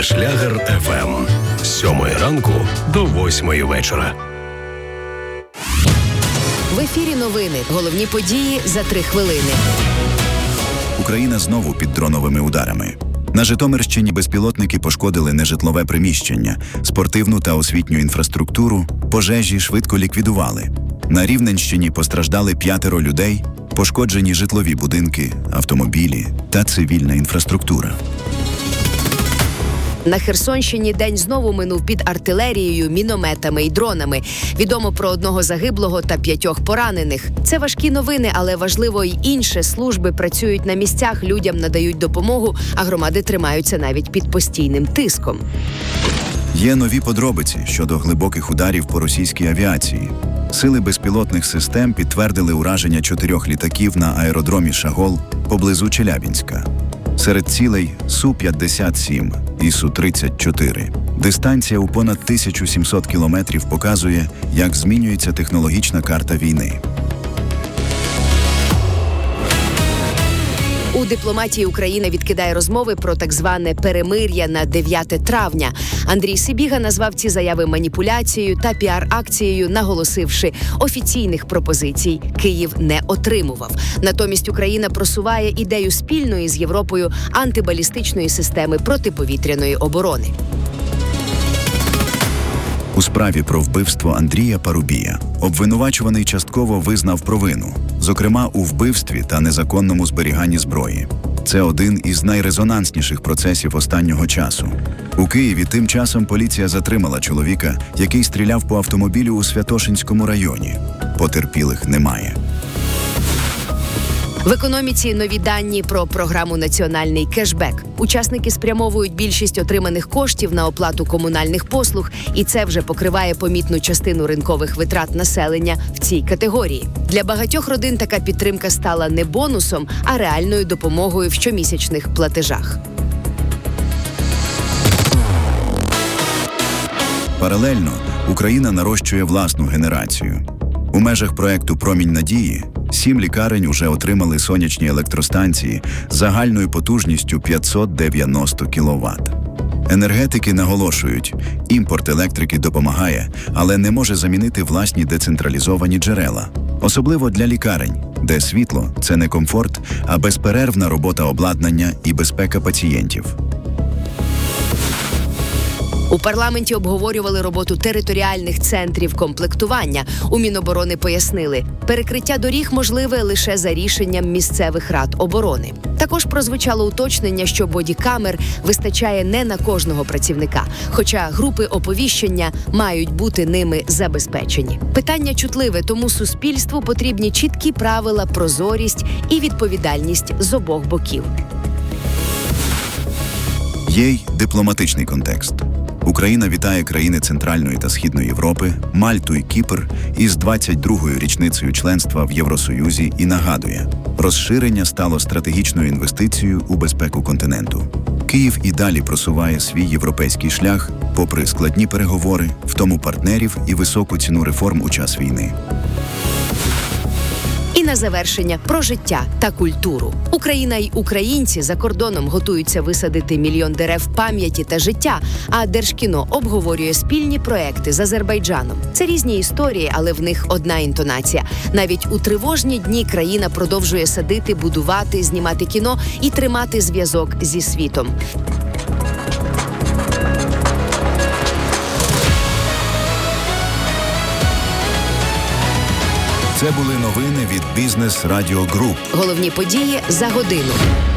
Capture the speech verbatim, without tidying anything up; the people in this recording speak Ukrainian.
Шлягер еф ем. З сьомої ранку до восьмої вечора. В ефірі новини. Головні події за три хвилини. Україна знову під дроновими ударами. На Житомирщині безпілотники пошкодили нежитлове приміщення, спортивну та освітню інфраструктуру, пожежі швидко ліквідували. На Рівненщині постраждали п'ятеро людей, пошкоджені житлові будинки, автомобілі та цивільна інфраструктура. На Херсонщині день знову минув під артилерією, мінометами і дронами. Відомо про одного загиблого та п'ятьох поранених. Це важкі новини, але важливо й інше. Служби працюють на місцях, людям надають допомогу, а громади тримаються навіть під постійним тиском. Є нові подробиці щодо глибоких ударів по російській авіації. Сили безпілотних систем підтвердили ураження чотирьох літаків на аеродромі Шагол поблизу Челябінська. Серед цілей Су п'ятдесят сім і Су тридцять чотири. Дистанція у понад тисячу сімсот кілометрів показує, як змінюється технологічна карта війни. У дипломатії Україна відкидає розмови про так зване перемир'я на дев'яте травня. Андрій Сибіга назвав ці заяви маніпуляцією та піар-акцією, наголосивши, офіційних пропозицій Київ не отримував. Натомість Україна просуває ідею спільної з Європою антибалістичної системи протиповітряної оборони. У справі про вбивство Андрія Парубія обвинувачуваний частково визнав провину, зокрема у вбивстві та незаконному зберіганні зброї. Це один із найрезонансніших процесів останнього часу. У Києві тим часом поліція затримала чоловіка, який стріляв по автомобілю у Святошинському районі. Потерпілих немає. В економіці нові дані про програму «Національний кешбек». Учасники спрямовують більшість отриманих коштів на оплату комунальних послуг, і це вже покриває помітну частину ринкових витрат населення в цій категорії. Для багатьох родин така підтримка стала не бонусом, а реальною допомогою в щомісячних платежах. Паралельно Україна нарощує власну генерацію. У межах проекту «Промінь надії» сім лікарень уже отримали сонячні електростанції загальною потужністю п'ятсот дев'яносто кіловат. Енергетики наголошують, імпорт електрики допомагає, але не може замінити власні децентралізовані джерела. Особливо для лікарень, де світло – це не комфорт, а безперервна робота обладнання і безпека пацієнтів. У парламенті обговорювали роботу територіальних центрів комплектування. У Міноборони пояснили, перекриття доріг можливе лише за рішенням місцевих рад оборони. Також прозвучало уточнення, що бодікамер вистачає не на кожного працівника, хоча групи оповіщення мають бути ними забезпечені. Питання чутливе, тому суспільству потрібні чіткі правила, прозорість і відповідальність з обох боків. Є й дипломатичний контекст. Україна вітає країни Центральної та Східної Європи, Мальту і Кіпр із двадцять другою річницею членства в Євросоюзі і нагадує, розширення стало стратегічною інвестицією у безпеку континенту. Київ і далі просуває свій європейський шлях, попри складні переговори, втому партнерів і високу ціну реформ у час війни. І на завершення про життя та культуру. Україна й українці за кордоном готуються висадити мільйон дерев пам'яті та життя, а Держкіно обговорює спільні проекти з Азербайджаном. Це різні історії, але в них одна інтонація. Навіть у тривожні дні країна продовжує садити, будувати, знімати кіно і тримати зв'язок зі світом. Це були новини від Бізнес Радіо Груп. Головні події за годину.